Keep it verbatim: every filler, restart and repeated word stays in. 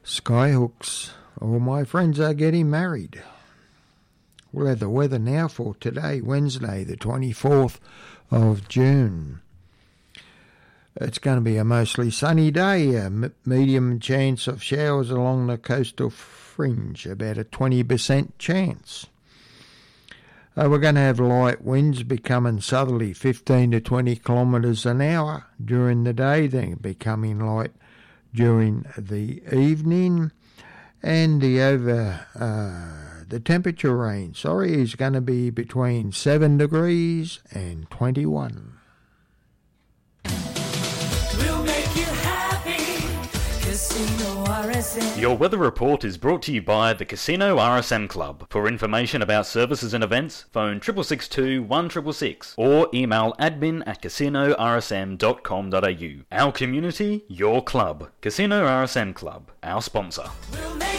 Skyhooks, all my friends are getting married. We'll have the weather now for today, Wednesday, the twenty-fourth of June. It's going to be a mostly sunny day, a m- medium chance of showers along the coastal fringe, about a twenty percent chance. Uh, we're going to have light winds becoming southerly, fifteen to twenty kilometres an hour during the day, then becoming light during the evening. And the over uh, the temperature range, sorry, is going to be between seven degrees and twenty-one. We'll make you happy. Casino R S M. Your weather report is brought to you by the Casino R S M Club. For information about services and events, phone triple six two one six six six or email admin at casino r s m dot com dot a u. Our community, your club. Casino R S M Club, our sponsor. We'll make